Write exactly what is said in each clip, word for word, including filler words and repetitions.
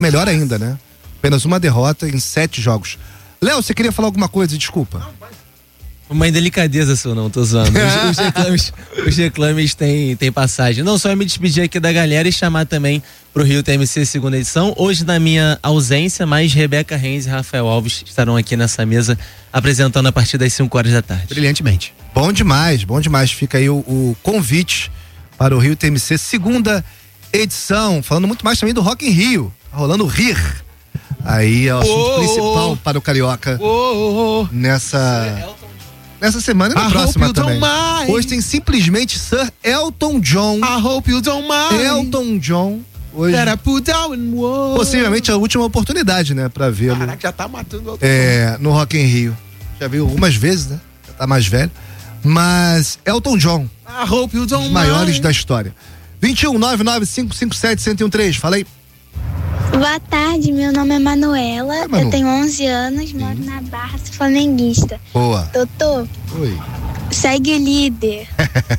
melhor ainda, né? Apenas uma derrota em sete jogos. Léo, você queria falar alguma coisa? Desculpa. Não, vai. Uma indelicadeza sua, não, tô zoando. Os, os reclames, os reclames têm, têm passagem. Não, só me despedir aqui da galera e chamar também pro Rio T M C segunda edição. Hoje, na minha ausência, mais Rebeca Reis e Rafael Alves estarão aqui nessa mesa apresentando a partir das cinco horas da tarde. Brilhantemente. Bom demais, bom demais. Fica aí o, o convite para o Rio T M C segunda edição. Falando muito mais também do Rock in Rio. Tá rolando o R I R. Aí é o assunto oh, principal oh, para o Carioca oh, oh, oh. nessa... Nessa semana e na I próxima também. Hoje tem simplesmente Sir Elton John. I hope you don't mind. Elton John. Hoje, possivelmente a última oportunidade, né? Pra vê-lo. Caraca, já tá matando o Elton é, John. No Rock in Rio. Já veio algumas vezes, né? Já tá mais velho. Mas Elton John. I hope you don't mind. Os maiores mind. da história. vinte e um, nove nove cinco cinco sete, um zero um três. Fala aí. Boa tarde, meu nome é Manuela, é, Manu. Eu tenho onze anos, Sim. moro na Barra, sou flamenguista. Boa. Totô, Oi. Segue o líder.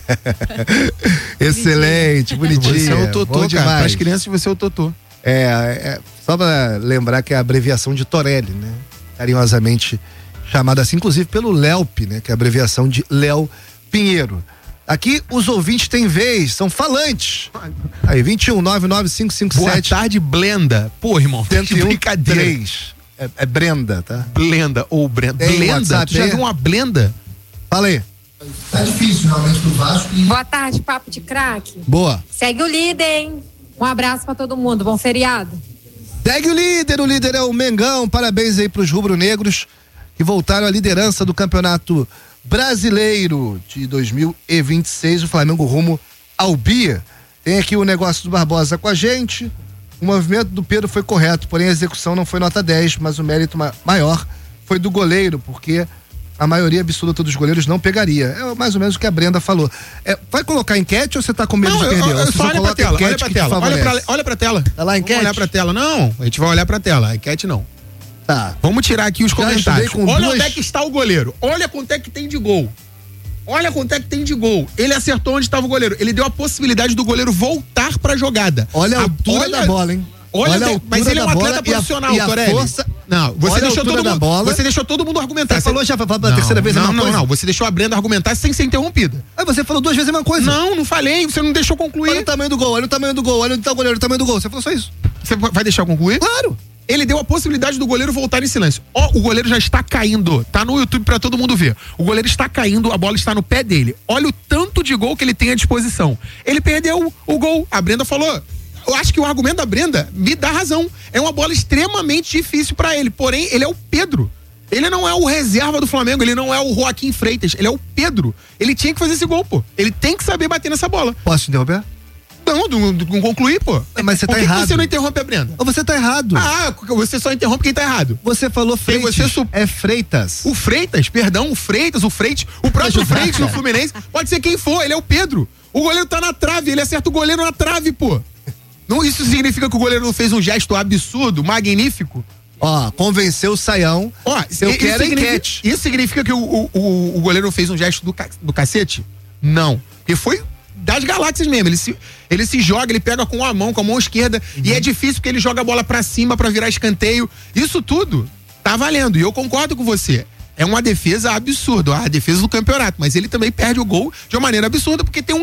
Excelente, bonitinho. Você é o Totô, cara. Para as crianças você é o Totô. É, é, só pra lembrar que é a abreviação de Torelli, né? Carinhosamente chamada assim, inclusive pelo Léop, né? Que é a abreviação de Léo Pinheiro. Aqui os ouvintes têm vez, são falantes. Aí, vinte e um, nove nove cinco cinco sete. Boa tarde, Blenda. Pô, irmão, cento e um, brincadeira. É, é Brenda, tá? Blenda ou Brenda. Ei, Blenda? WhatsApp, tu já é? viu uma Blenda? Fala aí. Tá difícil realmente pro Vasco. E... Boa tarde, papo de craque. Boa. Segue o líder, hein? Um abraço pra todo mundo, bom feriado. Segue o líder, o líder é o Mengão. Parabéns aí pros rubro-negros que voltaram à liderança do Campeonato Brasileiro de dois mil e vinte e seis, o Flamengo rumo ao Bia. Tem aqui o negócio do Barbosa com a gente. O movimento do Pedro foi correto, porém a execução não foi nota dez, mas o mérito ma- maior foi do goleiro, porque a maioria absoluta dos goleiros não pegaria. É mais ou menos o que a Brenda falou. É, vai colocar enquete ou você tá com medo não, de perder? Eu, eu, eu só olha pra tela, olha pra tela, olha pra, olha pra tela. Tá lá a enquete? Vamos olhar pra tela. Não, a gente vai olhar pra tela, a enquete não. Tá. Vamos tirar aqui os Já comentários. Olha duas... onde é que está o goleiro. Olha quanto é que tem de gol. Olha quanto é que tem de gol. Ele acertou onde estava o goleiro. Ele deu a possibilidade do goleiro voltar pra jogada. Olha a altura olha, da bola, hein? Olha, olha tem, mas ele é um atleta profissional, e a, e a força. Não, você olha deixou a todo da mundo, bola. Você deixou todo mundo argumentar. Você, você falou já pela terceira vez a mesma não, coisa? Não, não, você deixou a Brenda argumentar sem ser interrompida. Ah, você falou duas vezes a mesma coisa. Não, não falei, você não deixou concluir. Olha o tamanho do gol, olha o tamanho do gol, olha onde tá o goleiro, o tamanho do gol. Você falou só isso. Você vai deixar eu concluir? Claro. Ele deu a possibilidade do goleiro voltar em silêncio. Ó, o goleiro já está caindo. Tá no YouTube pra todo mundo ver. O goleiro está caindo, a bola está no pé dele. Olha o tanto de gol que ele tem à disposição. Ele perdeu o gol. A Brenda falou. Eu acho que o argumento da Brenda me dá razão. É uma bola extremamente difícil pra ele. Porém, ele é o Pedro. Ele não é o reserva do Flamengo. Ele não é o Joaquim Freitas. Ele é o Pedro. Ele tinha que fazer esse gol, pô. Ele tem que saber bater nessa bola. Posso te interromper? Não, não, não concluir, pô. Mas você Por tá que errado. que você não interrompe a Brenda? Ou você tá errado. Ah, você só interrompe quem tá errado. Você falou Freitas. Você su... É Freitas. O Freitas, perdão, o Freitas, o Freitas, o próprio Freitas no Fluminense, pode ser quem for, ele é o Pedro. O goleiro tá na trave, ele acerta o goleiro na trave, pô. Não, isso significa que o goleiro não fez um gesto absurdo, magnífico? Ó, convenceu o Saião. Ó, eu isso quero significa, enquete. Isso significa que o, o, o goleiro não fez um gesto do, do cacete? Não. Porque foi das galáxias mesmo. Ele se, ele se joga, ele pega com a mão, com a mão esquerda, uhum. E é difícil porque ele joga a bola pra cima pra virar escanteio. Isso tudo tá valendo. E eu concordo com você. É uma defesa absurda, a defesa do campeonato. Mas ele também perde o gol de uma maneira absurda porque tem um,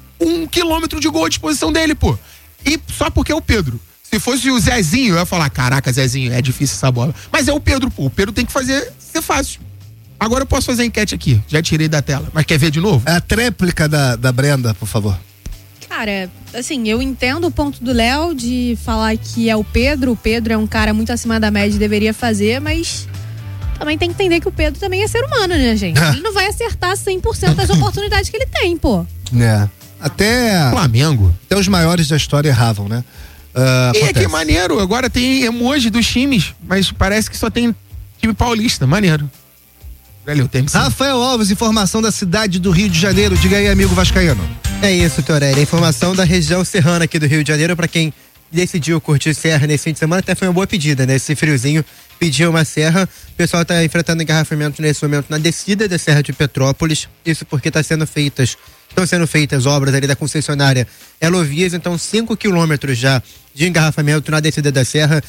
um quilômetro de gol à disposição dele, pô. E só porque é o Pedro. Se fosse o Zezinho, eu ia falar, caraca, Zezinho, é difícil essa bola. Mas é o Pedro, pô. O Pedro tem que fazer ser fácil. Agora eu posso fazer a enquete aqui. Já tirei da tela. Mas quer ver de novo? É a tréplica da, da Brenda, por favor. Cara, assim, eu entendo o ponto do Léo de falar que é o Pedro. O Pedro é um cara muito acima da média e deveria fazer, mas também tem que entender que o Pedro também é ser humano, né, gente? Ele não vai acertar cem por cento das oportunidades que ele tem, pô. É. Até... Flamengo. Até os maiores da história erravam, né? Uh, e que maneiro, agora tem emoji dos times, mas parece que só tem time paulista, maneiro. Valeu, tem que ser. Rafael Alves, informação da cidade do Rio de Janeiro, diga aí, amigo vascaíno. É isso, Torelli, informação da região serrana aqui do Rio de Janeiro, pra quem decidiu curtir serra nesse fim de semana, até foi uma boa pedida, né? Esse friozinho, pediu uma serra, o pessoal tá enfrentando engarrafamento nesse momento na descida da Serra de Petrópolis, isso porque tá sendo feitas Estão sendo feitas obras ali da concessionária Elovias, então cinco quilômetros já de engarrafamento na descida da serra.